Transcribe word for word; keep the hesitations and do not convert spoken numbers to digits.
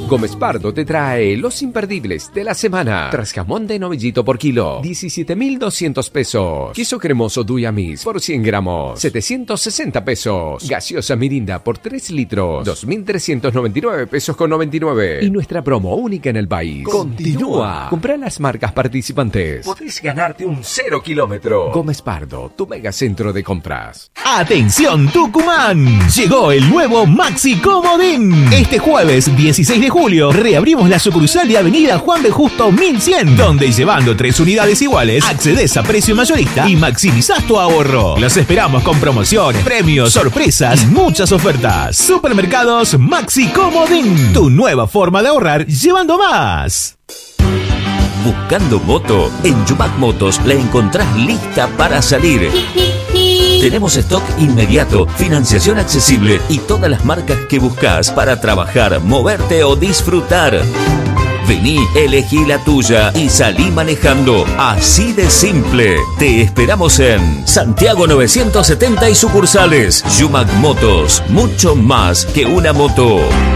Gómez Pardo te trae los imperdibles de la semana. Tras jamón de novillito por kilo, diecisiete mil doscientos pesos. Queso cremoso Duyamis por cien gramos, setecientos sesenta pesos. Gaseosa Mirinda por tres litros, dos mil trescientos noventa y nueve pesos con noventa y nueve. Y nuestra promo única en el país continúa. Comprá las marcas participantes. Podés ganarte un cero kilómetro. Gómez Pardo, tu mega centro de compras. ¡Atención Tucumán! Llegó el nuevo Maxi Comodín. Este jueves dieciséis de julio reabrimos la sucursal de Avenida Juan B. Justo mil cien, donde llevando tres unidades iguales accedes a precio mayorista y maximizás tu ahorro. Los esperamos con promociones, premios, sorpresas y muchas ofertas. Supermercados Maxi Comodín, tu nueva forma de ahorrar llevando más. Buscando moto, en Yumac Motos la encontrás lista para salir. Tenemos stock inmediato, financiación accesible y todas las marcas que buscas para trabajar, moverte o disfrutar. Vení, elegí la tuya y salí manejando. Así de simple. Te esperamos en Santiago novecientos setenta y sucursales. Yumac Motos, mucho más que una moto.